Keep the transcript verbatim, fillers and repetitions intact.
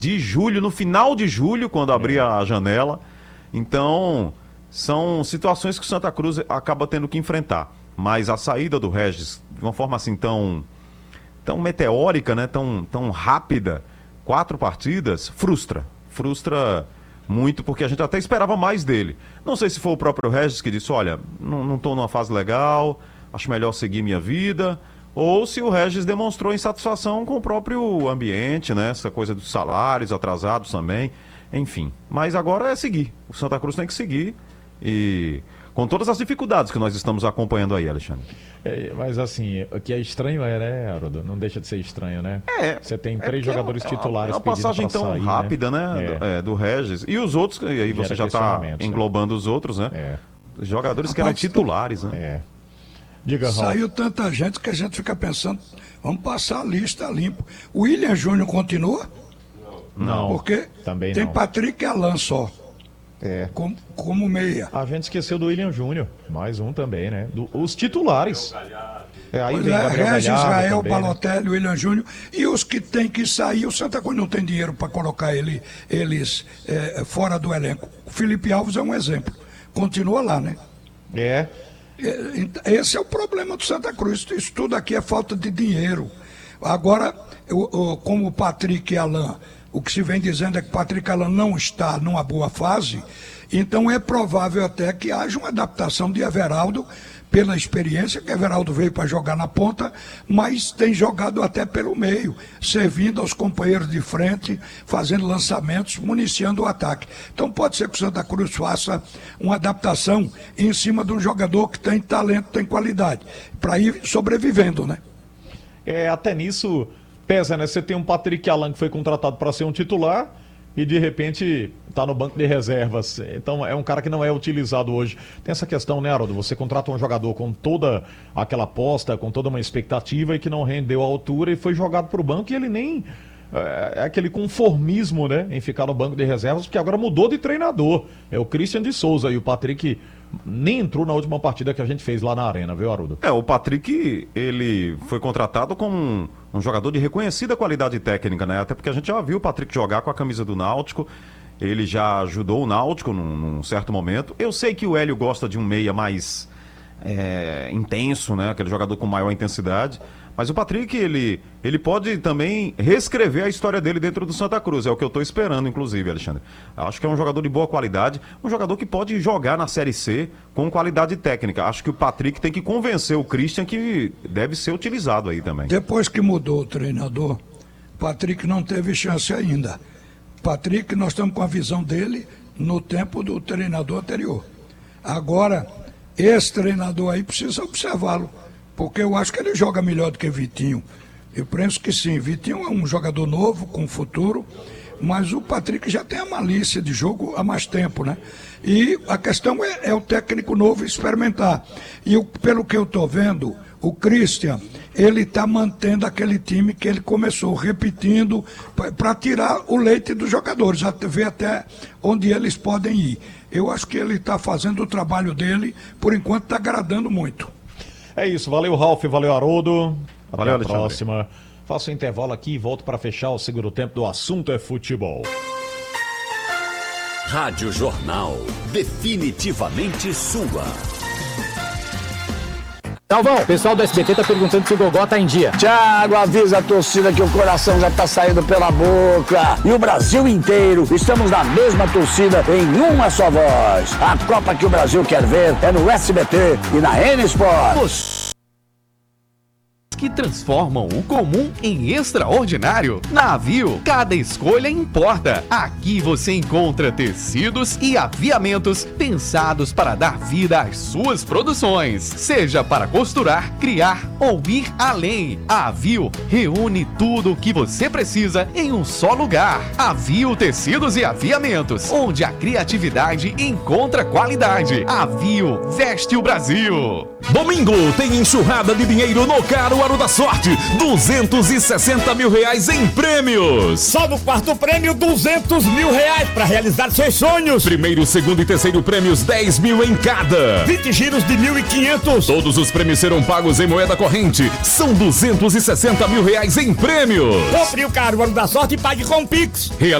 de julho, no final de julho, quando abria a janela. Então, são situações que o Santa Cruz acaba tendo que enfrentar. Mas a saída do Regis, de uma forma assim tão, tão meteórica, né? tão, tão rápida, quatro partidas, frustra. Frustra muito, porque a gente até esperava mais dele. Não sei se foi o próprio Regis que disse, olha, não estou numa fase legal, acho melhor seguir minha vida, ou se o Regis demonstrou insatisfação com o próprio ambiente, né? Essa coisa dos salários atrasados também, enfim. Mas agora é seguir, o Santa Cruz tem que seguir, e com todas as dificuldades que nós estamos acompanhando aí, Alexandre. É, mas assim, o que é estranho é, né, Haroldo? Não deixa de ser estranho, né? É. Você tem é três jogadores é uma, titulares é uma passagem tão sair, rápida, né, né é. É, do Regis. E os outros, e aí você já está englobando né? os outros, né? É. Os jogadores que eram titulares, né? É. Diga, Raul. Saiu tanta gente que a gente fica pensando, vamos passar a lista limpo. O William Júnior continua? Não. Porque também tem não. Patrick e Alan só. É. Como, como meia. A gente esqueceu do William Júnior. Mais um também, né? Do, os titulares. É, aí pois vem é, Regis, Israel, também, Balotelli, né? William Júnior. E os que tem que sair, o Santa Cruz não tem dinheiro para colocar ele, eles é, fora do elenco. O Felipe Alves é um exemplo. Continua lá, né? É. é esse é o problema do Santa Cruz. Isso tudo aqui é falta de dinheiro. Agora, eu, eu, como o Patrick e Alan, o que se vem dizendo é que o Patrick Alan não está numa boa fase, então é provável até que haja uma adaptação de Everaldo pela experiência, que Everaldo veio para jogar na ponta, mas tem jogado até pelo meio, servindo aos companheiros de frente, fazendo lançamentos, municiando o ataque. Então pode ser que o Santa Cruz faça uma adaptação em cima de um jogador que tem talento, tem qualidade, para ir sobrevivendo, né? É, até nisso pesa, né? Você tem um Patrick Alan que foi contratado para ser um titular e de repente está no banco de reservas. Então é um cara que não é utilizado hoje. Tem essa questão, né, Haroldo? Você contrata um jogador com toda aquela aposta, com toda uma expectativa e que não rendeu a altura e foi jogado para o banco e ele nem... É aquele conformismo, né, em ficar no banco de reservas, porque agora mudou de treinador. É o Christian de Souza e o Patrick nem entrou na última partida que a gente fez lá na Arena, viu, Haroldo? É, o Patrick, ele foi contratado como um, um jogador de reconhecida qualidade técnica, né? Até porque a gente já viu o Patrick jogar com a camisa do Náutico, ele já ajudou o Náutico num, num certo momento. Eu sei que o Hélio gosta de um meia mais é, intenso, né? Aquele jogador com maior intensidade. Mas o Patrick, ele, ele pode também reescrever a história dele dentro do Santa Cruz. É o que eu estou esperando, inclusive, Alexandre. Acho que é um jogador de boa qualidade, um jogador que pode jogar na Série C com qualidade técnica. Acho que o Patrick tem que convencer o Christian que deve ser utilizado aí também. Depois que mudou o treinador, o Patrick não teve chance ainda. Patrick, nós estamos com a visão dele no tempo do treinador anterior. Agora, esse treinador aí precisa observá-lo. Porque eu acho que ele joga melhor do que Vitinho. Eu penso que sim, Vitinho é um jogador novo, com futuro, mas o Patrick já tem a malícia de jogo há mais tempo, né? E a questão é, é o técnico novo experimentar. E eu, pelo que eu estou vendo, o Christian, ele está mantendo aquele time que ele começou, repetindo, para tirar o leite dos jogadores, ver até onde eles podem ir. Eu acho que ele está fazendo o trabalho dele, por enquanto está agradando muito. É isso, valeu Ralf, valeu Haroldo. Até valeu, a Alexandre. Próxima. Faço um intervalo aqui e volto para fechar o segundo tempo do Assunto é Futebol. Rádio Jornal, definitivamente sua. Salvão, o pessoal do S B T tá perguntando se o Gogó tá em dia. Thiago, avisa a torcida que o coração já tá saindo pela boca. E o Brasil inteiro, estamos na mesma torcida em uma só voz. A Copa que o Brasil quer ver é no S B T e na N Sport. Que transformam o comum em extraordinário. Na Avio, cada escolha importa. Aqui você encontra tecidos e aviamentos pensados para dar vida às suas produções. Seja para costurar, criar ou ir além. A Avio reúne tudo o que você precisa em um só lugar. Avio Tecidos e Aviamentos, onde a criatividade encontra qualidade. Avio veste o Brasil. Domingo tem enxurrada de dinheiro no Caruaru da Sorte. duzentos e sessenta mil reais em prêmios. Só no quarto prêmio, duzentos mil reais para realizar seus sonhos. Primeiro, segundo e terceiro prêmios, dez mil em cada. vinte giros de mil e quinhentos. Todos os prêmios serão pagos em moeda corrente. São duzentos e sessenta mil reais em prêmios. Compre o Caruaru da Sorte e pague com Pix.